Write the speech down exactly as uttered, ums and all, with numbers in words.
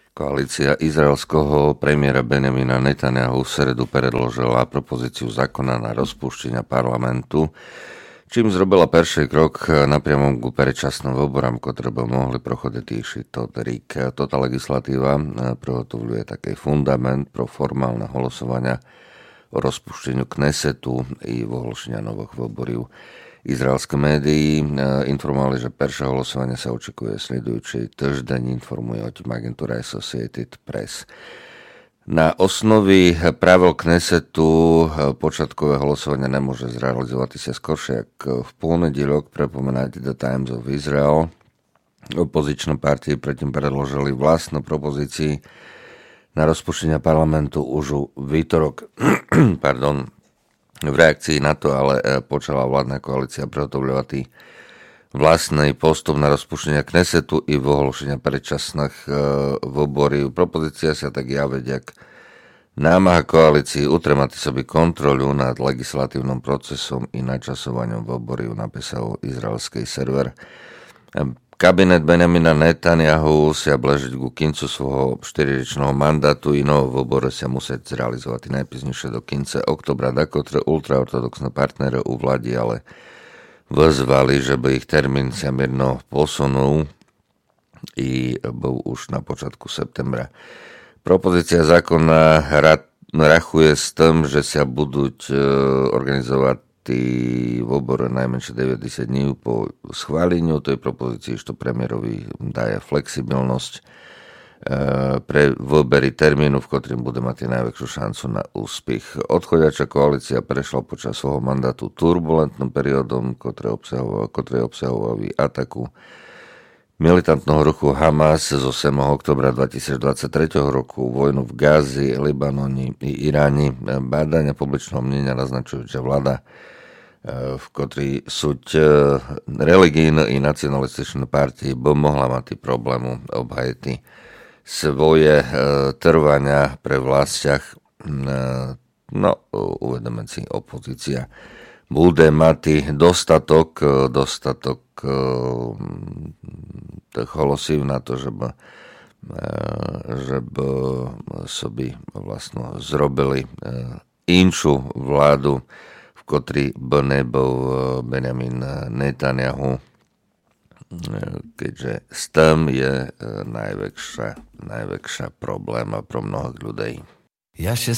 Koalícia izraelského premiéra Benjamina Netanjahu v sredu predložila propozíciu zákona na rozpúštenie parlamentu, čím zrobila perší krok napriamo ku predčasným voľbám, ktoré by mohli prochodiť týši tot rік. Tota legislatíva prihotovuje taký fundament pro formálne hlasovania o rozpušteniu Knesetu i ohlášenia nových voľbov. Izraelské médií informovali, že perše hlasovanie sa očakuje sledujúci týždeň, informuje o tým agentúra Associated Press. Na osnovi pravidel Knesetu počiatkové hlasovanie nemôže zrealizovať sa skoršie, ako v ponedieľok, prepomenať The Times of Israel. Opozičné partie predtým predložili vlastnú propozícii na rozpuštenie parlamentu už v vítorok. Pardon. V reakcii na to ale počala vládna koalícia prihotovľovať vlastný postup na rozpuštenie Knesetu i ohlášenia predčasných voľbov. Propozícia sa tak javí, jak námaha koalícii utremati sobie kontrolu nad legislatívnym procesom i načasovaním voľbov, napísal izraelský server. Kabinet Benjamina Netanjahu sa blíži ku koncu svojho štyriročného mandátu i novo voľbore sa musieť zrealizovať najpíznejšie do konca oktobra, dakotre ultraortodoxné partnery u vlády ale vyzvali, že by ich termín sa mierno posunul i bol už na počiatku septembra. Propozícia zákona rachuje s tým, že sa budú organizovať voľbore najmenšie deväťdesiat dní po schváleniu tej propozícii, što premiérovi daje flexibilnosť pre voľbery termínu, v ktorým bude mať najväčšiu šancu na úspech. Odchodiača koalícia prešla počas svojho mandátu turbulentným periódom, ktoré obsahovali ataku militantného ruchu Hamas z osiemneho októbra dvetisícdvadsaťtri roku, vojnu v Gázi, Libanoni i Iráni. Bádania publičného mnenia naznačujú, že vláda, v ktorej sú religijné i nacionalističné partie, by mohla mať problému obhajiť svoje trvania pre vlastiach. No, uvedeme si, opozícia bude mať dostatok, dostatok hlasov na to, že by, že by sobie vlastne zrobili inšiu vládu, v ktorej by nebol Benjamin Netanjahu, keďže s tým je najväčšia, najväčšia probléma pro mnohých ľudí. Ja się